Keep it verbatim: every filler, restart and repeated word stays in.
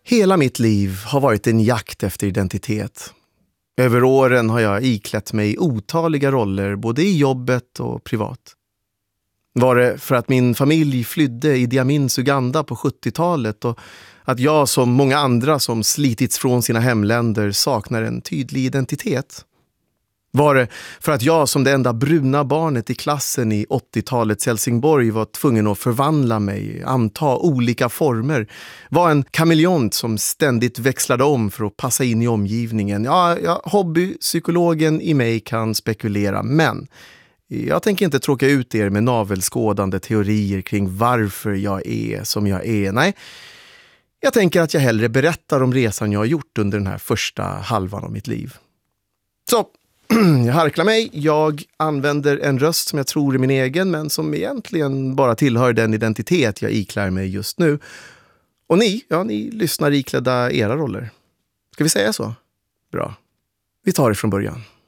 Hela mitt liv har varit en jakt efter identitet. Över åren har jag iklätt mig otaliga roller både i jobbet och privat. Var det för att min familj flydde Idi Amins Uganda på sjuttiotalet och att jag som många andra som slitits från sina hemländer saknar en tydlig identitet? Var det för att jag som det enda bruna barnet i klassen i åttiotalets Helsingborg var tvungen att förvandla mig, anta olika former, var en kameleont som ständigt växlade om för att passa in i omgivningen? Ja, ja, hobbypsykologen i mig kan spekulera, men jag tänker inte tråka ut er med navelskådande teorier kring varför jag är som jag är. Nej, jag tänker att jag hellre berättar om resan jag har gjort under den här första halvan av mitt liv. Så, jag harklar mig. Jag använder en röst som jag tror är min egen, men som egentligen bara tillhör den identitet jag iklär mig just nu. Och ni, ja, ni lyssnar iklädda era roller. Ska vi säga så? Bra. Vi tar det från början.